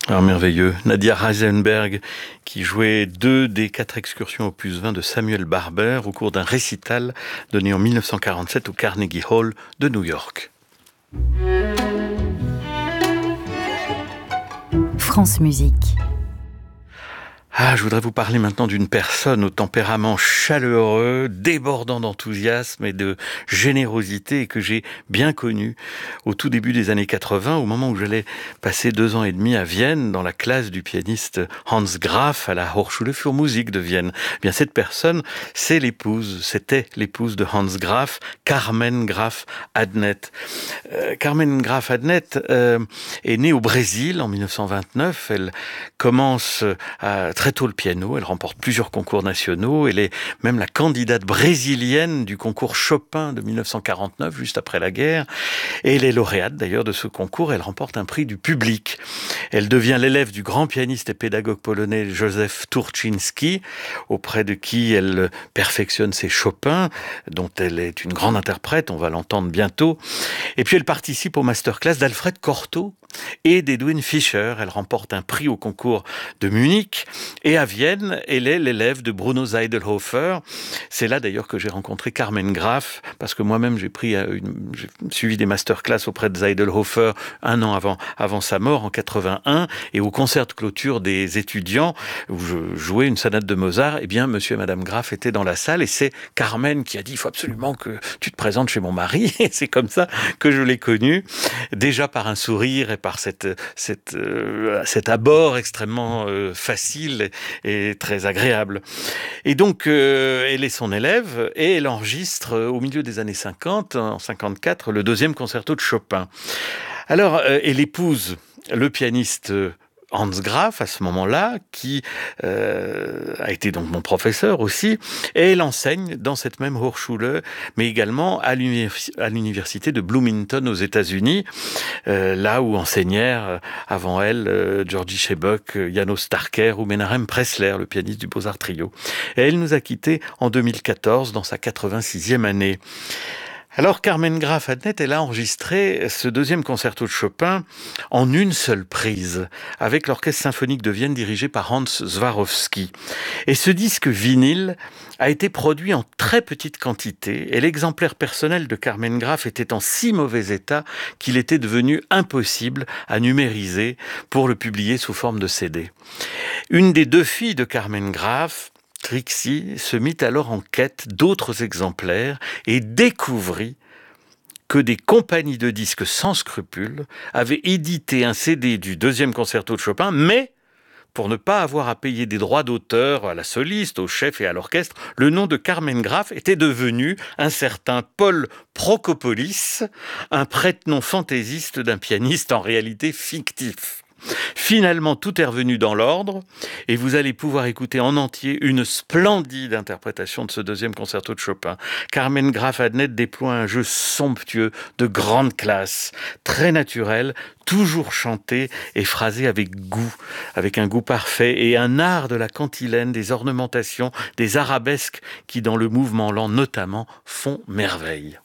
Ah, merveilleux. Nadia Reisenberg, qui jouait 2 des 4 excursions opus 20 de Samuel Barber au cours d'un récital donné en 1947 au Carnegie Hall de New York. France Musique. Ah, je voudrais vous parler maintenant d'une personne au tempérament chaleureux, débordant d'enthousiasme et de générosité et que j'ai bien connue au tout début des années 80, au moment où j'allais passer 2 ans et demi à Vienne dans la classe du pianiste Hans Graf à la Hochschule für Musik de Vienne. Eh bien, cette personne, c'était l'épouse de Hans Graf, Carmen Graf Adnet. Carmen Graf Adnet est née au Brésil en 1929. Elle commence très tôt le piano, elle remporte plusieurs concours nationaux, elle est même la candidate brésilienne du concours Chopin de 1949, juste après la guerre, et elle est lauréate d'ailleurs de ce concours, elle remporte un prix du public. Elle devient l'élève du grand pianiste et pédagogue polonais Józef Turczynski, auprès de qui elle perfectionne ses Chopins, dont elle est une grande interprète, on va l'entendre bientôt, et puis elle participe aux masterclass d'Alfred Cortot et d'Edwin Fischer. Elle remporte un prix au concours de Munich. Et à Vienne, elle est l'élève de Bruno Zeidelhofer. C'est là d'ailleurs que j'ai rencontré Carmen Graf, parce que moi-même j'ai suivi des masterclass auprès de Zeidelhofer 1 an avant sa mort, en 81, et au concert de clôture des étudiants, où je jouais une sonate de Mozart, eh bien monsieur et madame Graf étaient dans la salle, et c'est Carmen qui a dit « il faut absolument que tu te présentes chez mon mari », et c'est comme ça que je l'ai connue, déjà par un sourire et par cet abord extrêmement facile et très agréable. Et donc, elle est son élève et elle enregistre au milieu des années 50, en 54, le 2e concerto de Chopin. Alors, elle épouse le pianiste Hans Graf à ce moment-là, qui a été donc mon professeur aussi, et elle enseigne dans cette même Hochschule, mais également à l'université de Bloomington aux États-Unis, là où enseignèrent avant elle Georgi Sebok, János Starker ou Menachem Pressler, le pianiste du Beaux-Arts Trio. Et elle nous a quittés en 2014 dans sa 86e année. Alors Carmen Graf Adnet, elle a enregistré ce 2e concerto de Chopin en une seule prise, avec l'Orchestre symphonique de Vienne dirigé par Hans Swarowski. Et ce disque vinyle a été produit en très petite quantité, et l'exemplaire personnel de Carmen Graf était en si mauvais état qu'il était devenu impossible à numériser pour le publier sous forme de CD. Une des 2 filles de Carmen Graf, Trixie, se mit alors en quête d'autres exemplaires et découvrit que des compagnies de disques sans scrupules avaient édité un CD du 2e concerto de Chopin, mais pour ne pas avoir à payer des droits d'auteur à la soliste, au chef et à l'orchestre, le nom de Carmen Graf était devenu un certain Paul Prokopolis, un prête-nom fantaisiste d'un pianiste en réalité fictif. Finalement, tout est revenu dans l'ordre et vous allez pouvoir écouter en entier une splendide interprétation de ce 2e concerto de Chopin. Carmen Graf Adnet déploie un jeu somptueux, de grande classe, très naturel, toujours chanté et phrasé avec goût, avec un goût parfait et un art de la cantilène, des ornementations, des arabesques qui, dans le mouvement lent notamment, font merveille.